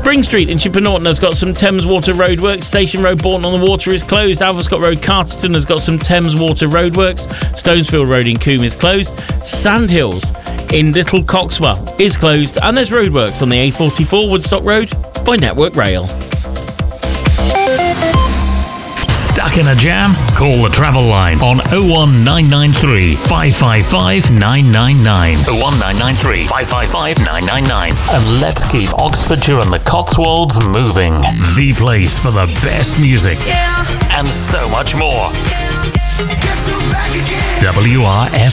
Spring Street in Chippenham has got some Thames Water roadworks. Station Road, Bourton-on-the-Water is closed. Alverscott Road, Carterton has got some Thames Water roadworks. Stonesfield Road in Coombe is closed. Sandhills in Little Coxwell is closed. And there's roadworks on the A44 Woodstock Road by Network Rail. Stuck in a jam? Call the travel line on 01993 555 999. 01993 555 999. And let's keep Oxfordshire and the Cotswolds moving. The place for the best music. And so much more. WRFM.